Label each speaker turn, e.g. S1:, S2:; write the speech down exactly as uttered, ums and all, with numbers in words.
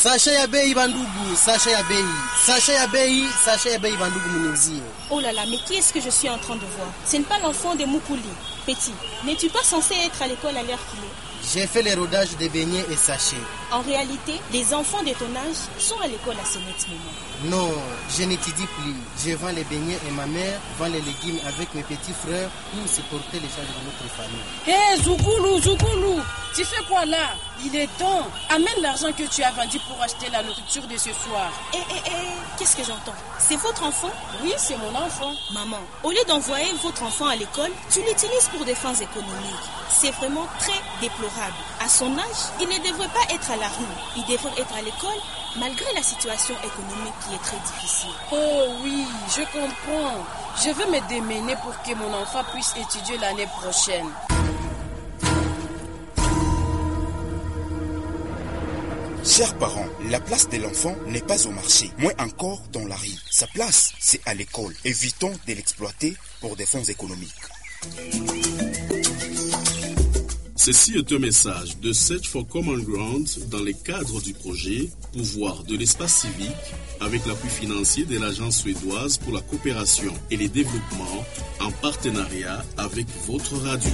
S1: Sasha ya bei bandugu, Sasha ya bei, Sasha ya bei, Sasha ya bei bandugu mnuzie.
S2: Oh là là, mais qui est-ce que je suis en train de voir? Ce n'est pas l'enfant de Moukouli. Petit, n'es-tu pas censé être à l'école à l'heure qu'il est?
S1: J'ai fait les rodages de beignets et sachets.
S2: En réalité, les enfants de ton âge sont à l'école à ce net moment.
S1: Non, je n'étudie plus. Je vends les beignets et ma mère vend les légumes avec mes petits frères pour supporter les charges de notre famille.
S3: Hé, hey, Zoukoulou, Zoukoulou, tu fais quoi là? Il est temps. Amène l'argent que tu as vendu pour acheter la nourriture de ce soir.
S2: Hé, hé, hé, qu'est-ce que j'entends? C'est votre enfant?
S3: Oui, c'est mon enfant.
S2: Maman, au lieu d'envoyer votre enfant à l'école, tu l'utilises pour des fins économiques. C'est vraiment très déplorable. À son âge, il ne devrait pas être à la rue. Il devrait être à l'école malgré la situation économique qui est très difficile.
S3: Oh oui, je comprends. Je veux me démener pour que mon enfant puisse étudier l'année prochaine.
S4: Chers parents, la place de l'enfant n'est pas au marché, moins encore dans la rue. Sa place, c'est à l'école. Évitons de l'exploiter pour des fins économiques.
S5: Ceci est un message de Search for Common Ground dans le cadre du projet Pouvoir de l'espace civique avec l'appui financier de l'Agence suédoise pour la coopération et le développement en partenariat avec votre radio.